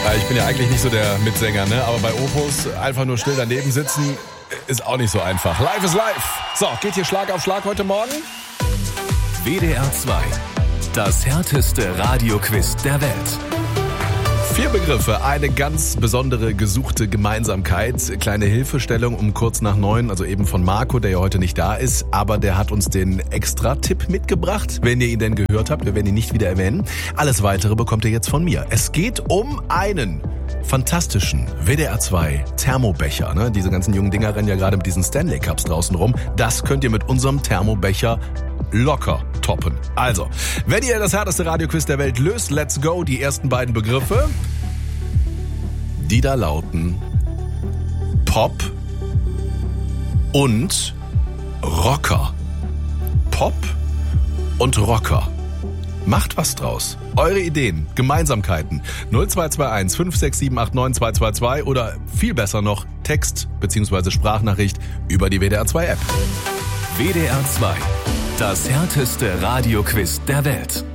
Ja, ich bin ja eigentlich nicht so der Mitsänger, ne? Aber bei Opus einfach nur still daneben sitzen ist auch nicht so einfach. Live ist live. So, geht hier Schlag auf Schlag heute Morgen? WDR 2. Das härteste Radioquiz der Welt. 4 Begriffe, eine ganz besondere gesuchte Gemeinsamkeit. Kleine Hilfestellung um kurz nach 9, also eben von Marco, der ja heute nicht da ist, aber der hat uns den Extra-Tipp mitgebracht, wenn ihr ihn denn gehört habt. Wir werden ihn nicht wieder erwähnen. Alles Weitere bekommt ihr jetzt von mir. Es geht um einen fantastischen WDR 2 Thermobecher. Ne? Diese ganzen jungen Dinger rennen ja gerade mit diesen Stanley Cups draußen rum. Das könnt ihr mit unserem Thermobecher locker toppen. Also, wenn ihr das härteste Radioquiz der Welt löst, let's go. Die ersten beiden Begriffe, die da lauten Pop und Rocker. Pop und Rocker. Macht was draus. Eure Ideen, Gemeinsamkeiten 0221 56789 222 oder viel besser noch Text bzw. Sprachnachricht über die WDR 2 App. WDR 2. Das härteste Radioquiz der Welt.